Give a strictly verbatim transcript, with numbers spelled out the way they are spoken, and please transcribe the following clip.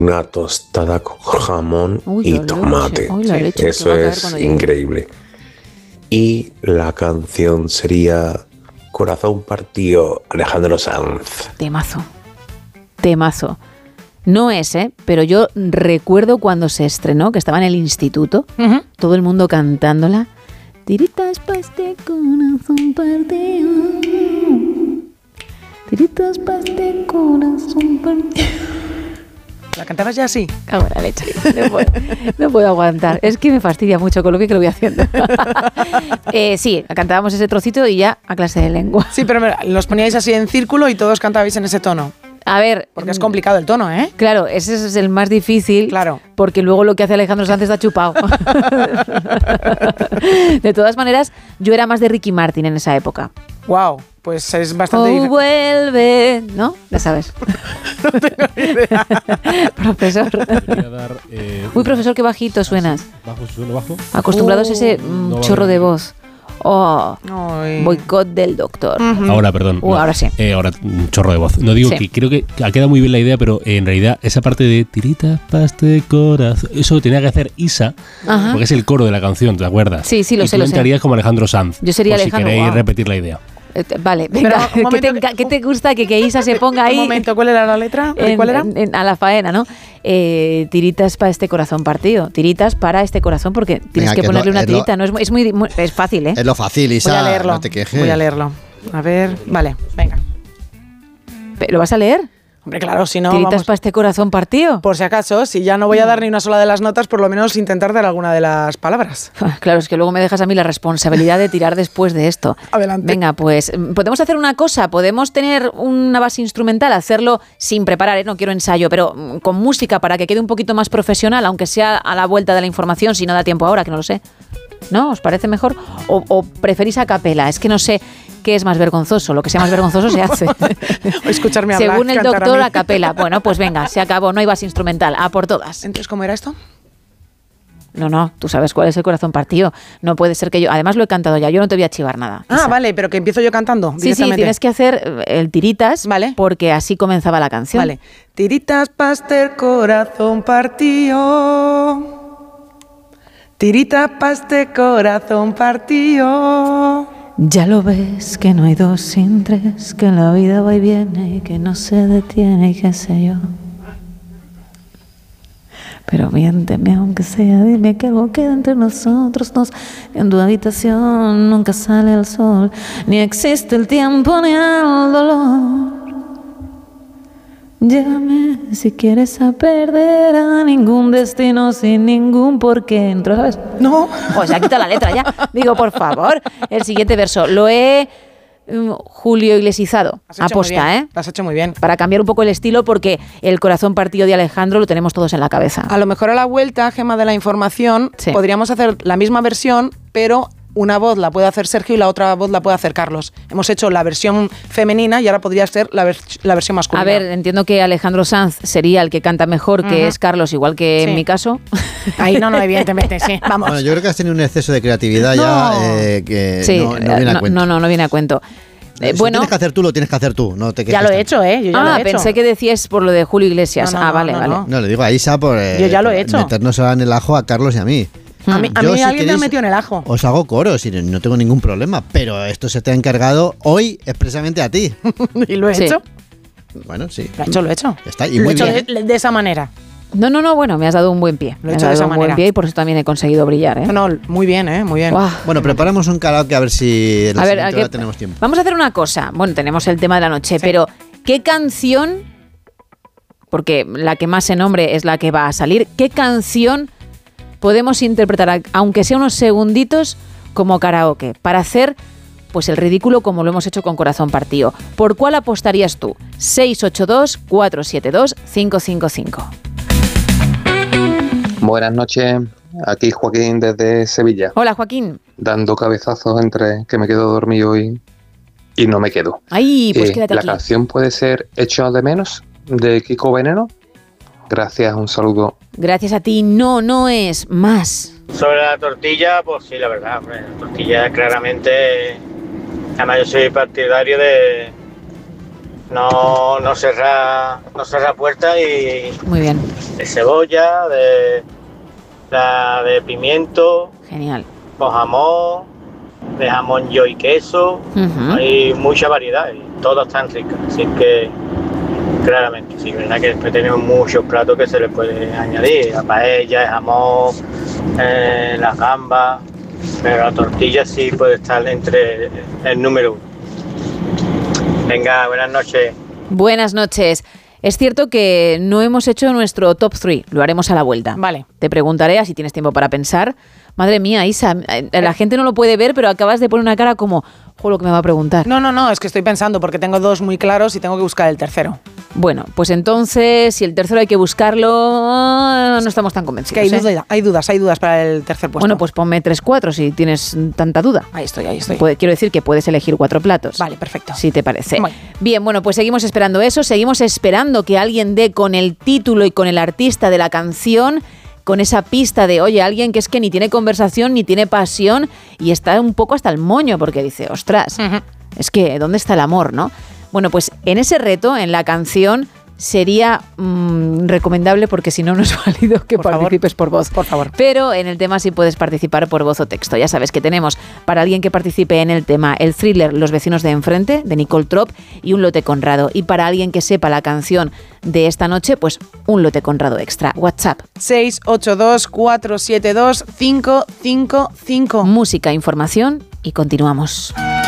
una tostada con jamón Uy, y la tomate. leche. Uy, la leche, Eso que va a caer es cuando llegue. increíble. Y la canción sería Corazón Partido, Alejandro Sanz. Temazo. Temazo. No es, ¿eh? Pero yo recuerdo cuando se estrenó, que estaba en el instituto, Uh-huh. todo el mundo cantándola. Tiritas pa' este corazón partido. Tiritas pa' este corazón partido. ¿La cantabas ya así? Cago en la leche. No puedo, no puedo aguantar. Es que me fastidia mucho con lo bien que lo voy haciendo. eh, sí, cantábamos ese trocito y ya a clase de lengua. Sí, pero mira, los poníais así en círculo y todos cantabais en ese tono. A ver... Porque es complicado el tono, ¿eh? Claro, ese es el más difícil. Claro. Porque luego lo que hace Alejandro Sanz está chupado. De todas maneras, yo era más de Ricky Martin en esa época. Wow, pues es bastante Oh, diferente. vuelve, ¿no? Ya sabes. No tengo ni idea. Profesor. Quería dar, eh, Uy, profesor, qué bajito suenas. ¿Bajo? ¿Sueno bajo? Acostumbrados a ese Uh, mm, no va chorro a de venir. voz. Oh, Ay. boicot del doctor. Ahora, perdón. Uh, ahora sí. Eh, ahora, un chorro de voz. No digo Sí. que creo que ha quedado muy bien la idea, pero eh, en realidad esa parte de tiritas paste corazón, eso lo tenía que hacer Isa, Ajá. porque es el coro de la canción, ¿te acuerdas? Sí, sí, lo y sé, tú lo sé. entrarías como Alejandro Sanz. Yo sería por Alejandro, Si queréis wow. repetir la idea. Eh, Vale, venga. Pero, un ¿Qué, te, momento, enca- qué te gusta que, que Isa se ponga ahí? Un momento, ¿cuál era la letra? En- ¿Cuál era? en- en- a la faena, ¿no? Eh, tiritas para este corazón partido. Tiritas para este corazón, porque tienes Venga, que que ponerle es lo- una es lo- tirita. No es, muy- es muy, muy- es fácil, ¿eh? Es lo fácil, Voy a Isa, leerlo. no te quejes. Voy a leerlo. A ver, vale, venga. ¿Lo vas a leer? Hombre, claro, si no, Tiritas vamos, para este corazón partido. por si acaso, si ya no voy a dar ni una sola de las notas, por lo menos intentar dar alguna de las palabras. Claro, es que luego me dejas a mí la responsabilidad de tirar después de esto. Adelante. Venga, pues podemos hacer una cosa, podemos tener una base instrumental, hacerlo sin preparar, ¿eh? No quiero ensayo, pero mm, con música para que quede un poquito más profesional, aunque sea a la vuelta de la información, si no da tiempo ahora, que no lo sé. ¿No? ¿Os parece mejor? ¿O, o preferís a capela? Es que no sé qué es más vergonzoso. Lo que sea más vergonzoso se hace. O escucharme hablar, Según el cantar a doctor, mí. a capela. Bueno, pues venga, se acabó, no hay base instrumental, a por todas. Entonces, ¿cómo era esto? No, no, tú sabes cuál es el corazón partido. No puede ser que yo... Además lo he cantado ya, yo no te voy a chivar nada. Ah, Isa. vale, pero que empiezo yo cantando Sí, sí, directamente. tienes que hacer eh, el tiritas, Vale. porque así comenzaba la canción. Vale. Tiritas paster corazón partido. Tiritas paste corazón partido. Ya lo ves que no hay dos sin tres, que la vida va y viene y que no se detiene y qué sé yo. Pero miénteme aunque sea, dime que algo queda entre nosotros dos. En tu habitación nunca sale el sol, ni existe el tiempo ni el dolor. Llévame si quieres a perder a ningún destino sin ningún porqué. ¿Entro, sabes? No. O sea, quita la letra ya. Digo, por favor, el siguiente verso. Lo he um, Julio Iglesizado. Has hecho muy Aposta, bien, ¿eh? Lo has hecho muy bien. Para cambiar un poco el estilo, porque el corazón partido de Alejandro lo tenemos todos en la cabeza. A lo mejor a la vuelta, Gema de la información, Sí. podríamos hacer la misma versión, pero una voz la puede hacer Sergio y la otra voz la puede hacer Carlos. Hemos hecho la versión femenina y ahora podría ser la, vers- la versión masculina. A ver, entiendo que Alejandro Sanz sería el que canta mejor, que Ujú. es Carlos, igual que Sí. en mi caso. Ahí no, no, evidentemente, sí. Vamos. Bueno, yo creo que has tenido un exceso de creatividad ya No. eh, que Sí, no, no viene a no, cuento. no, no, no viene a cuento. Eh, Si bueno, tienes que hacer tú, lo tienes que hacer tú. No te Ya quejes lo he tanto. hecho, ¿eh? Yo ya ah, lo he hecho. pensé que decías por lo de Julio Iglesias. No, no, ah, no, vale, no, vale. no. No, le digo a Isa por eh, Yo ya lo he hecho. meternos en el ajo a Carlos y a mí. A mí, a Yo, mí si alguien me ha queréis, metido en el ajo. Os hago coros y no tengo ningún problema, pero esto se te ha encargado hoy expresamente a ti. Y lo he Sí. hecho. Bueno, sí. Lo he hecho, lo he hecho. Ya está, y lo he muy hecho bien. de, de esa manera. No, no, no, bueno, me has dado un buen pie. Lo he Me has hecho de dado esa un buen manera. pie y por eso también he conseguido brillar, ¿eh? No, no, muy bien, ¿eh? Muy bien. Guau. Bueno, preparamos un karaoke a ver si en la A ver, siguiente ¿a qué- hora tenemos tiempo. Vamos a hacer una cosa. Bueno, tenemos el tema de la noche, Sí. pero ¿qué canción, porque la que más se nombre es la que va a salir, qué canción podemos interpretar, a- aunque sea unos segunditos, como karaoke, para hacer pues el ridículo como lo hemos hecho con Corazón Partido? ¿Por cuál apostarías tú? seis ocho dos, cuatro siete dos, cinco cinco cinco. Buenas noches, aquí Joaquín desde Sevilla, Hola, Joaquín. dando cabezazos entre que me quedo dormido y, y no me quedo. Ay, pues Eh, quédate la aquí. canción puede ser Hecho de menos, de Kiko Veneno. Gracias, un saludo. Gracias a ti. No, no es más. Sobre la tortilla, pues sí, la verdad, hombre, la tortilla claramente, además yo soy partidario de, no, no cerrar no cerrar puertas y Muy bien, de cebolla, de, la de pimiento, genial. con jamón, de jamón yo y queso. Ujú. Hay mucha variedad y todas están ricas, así que claramente, sí, verdad que después tenemos muchos platos que se les puede añadir, la paella, el jamón, eh, las gambas, pero la tortilla sí puede estar entre el número uno. Venga, buenas noches. Buenas noches. Es cierto que no hemos hecho nuestro top tres, lo haremos a la vuelta. Vale. Te preguntaré, así tienes tiempo para pensar. Madre mía, Isa, eh, la gente no lo puede ver, pero acabas de poner una cara como, jo, lo que me va a preguntar. No, no, no, es que estoy pensando porque tengo dos muy claros y tengo que buscar el tercero. Bueno, pues entonces, si el tercero hay que buscarlo, no estamos tan Es convencidos. que hay, ¿eh? duda, hay dudas, hay dudas para el tercer puesto. Bueno, pues ponme tres cuatro si tienes tanta duda. Ahí estoy, ahí estoy. Puede- quiero decir que puedes elegir cuatro platos. Vale, perfecto. Si te parece. Bueno. Bien, bueno, pues seguimos esperando eso, seguimos esperando que alguien dé con el título y con el artista de la canción, con esa pista de, oye, alguien que es que ni tiene conversación, ni tiene pasión, y está un poco hasta el moño, porque dice, ostras, Ujú. es que, ¿dónde está el amor, no? Bueno, pues en ese reto, en la canción, sería mm, recomendable, porque si no, no es válido que Por favor. participes por voz. Por favor. Pero en el tema sí puedes participar por voz o texto. Ya sabes que tenemos para alguien que participe en el tema el thriller Los vecinos de enfrente, de Nicole Trop, y un lote Conrado. Y para alguien que sepa la canción de esta noche, pues un lote Conrado extra. WhatsApp, seis ocho dos cuatro siete dos cinco cinco cinco. música, información y continuamos.